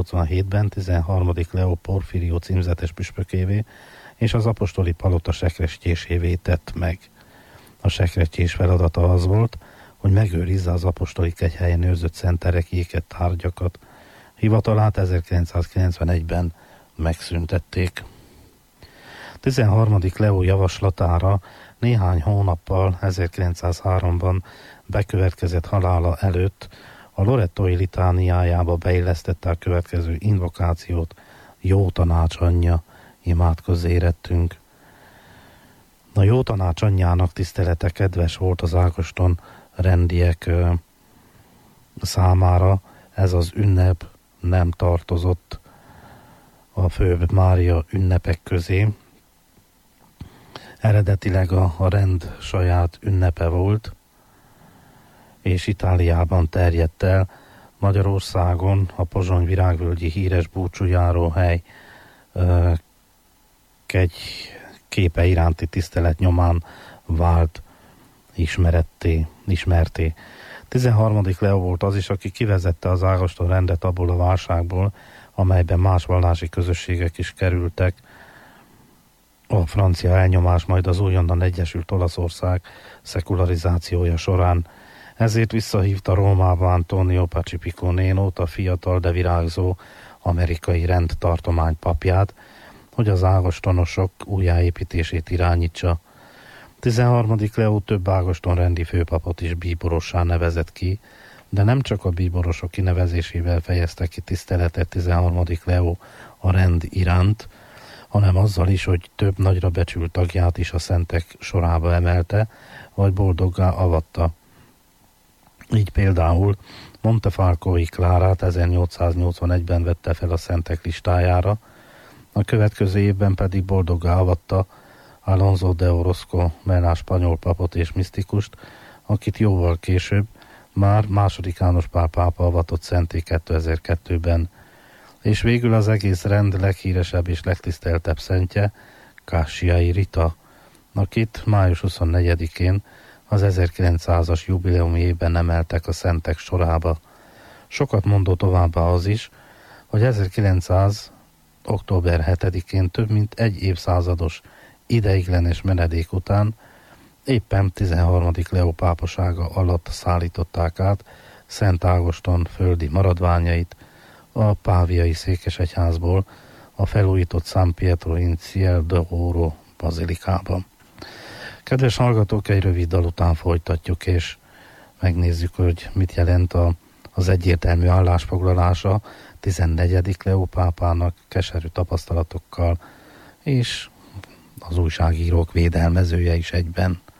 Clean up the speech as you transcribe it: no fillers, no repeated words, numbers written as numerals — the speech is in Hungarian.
1287-ben 13. Leó Porfirió címzetes püspökévé és az apostoli palota sekrestyésévé tett meg. A sekrestyés feladata az volt, hogy megőrizze az apostoli kegyhelyen őrzött szenterek éket, tárgyakat. Hivatalát 1991-ben megszüntették. 13. Leó javaslatára néhány hónappal 1903-ban bekövetkezett halála előtt a Lorettói litániájába beillesztette a következő invokációt: Jó tanács anyja, imádkozz érettünk. A Jó tanács anyjának tisztelete kedves volt az Ágoston rendiek számára. Ez az ünnep nem tartozott a főbb Mária ünnepek közé. Eredetileg a rend saját ünnepe volt, és Itáliában terjedt el. Magyarországon a Pozsony virágvölgyi híres búcsújáróhely egy képe iránti tisztelet nyomán vált ismerté. 13. Leó volt az is, aki kivezette az Ágoston rendet abból a válságból, amelyben más vallási közösségek is kerültek. A francia elnyomás, majd az újonnan egyesült Olaszország szekularizációja során. Ezért visszahívta Rómába Antonio Pacifico Nénót, a fiatal, de virágzó amerikai rendtartomány papját, hogy az ágostonosok újjáépítését irányítsa. 13. Leó több ágoston rendi főpapot is bíborossá nevezett ki, de nem csak a bíborosok kinevezésével fejezte ki tiszteletet 13. Leó a rend iránt, hanem azzal is, hogy több nagyra becsült tagját is a szentek sorába emelte, vagy boldoggá avatta. Így például Montefalcói Klárát 1881-ben vette fel a szentek listájára, a következő évben pedig boldoggá avatta Alonso de Orozco Mena spanyol papot és misztikust, akit jóval később már II. János Pál pápa avatott szenté 2002-ben, és végül az egész rend leghíresebb és legtiszteltebb szentje, Cassiai Rita, akit május 24-én az 1900-as jubileumjében emeltek a szentek sorába. Sokat mondó továbbá az is, hogy 1900. október 7-én több mint egy évszázados ideiglenes menedék után éppen 13. Leó pápasága alatt szállították át Szent Ágoston földi maradványait a páviai székesegyházból a felújított San Pietro in Ciel d'Oro bazilikába. Kedves hallgatók, egy rövid dal után folytatjuk, és megnézzük, hogy mit jelent az egyértelmű állásfoglalása 14. Leó pápának keserű tapasztalatokkal, és az újságírók védelmezője is egyben.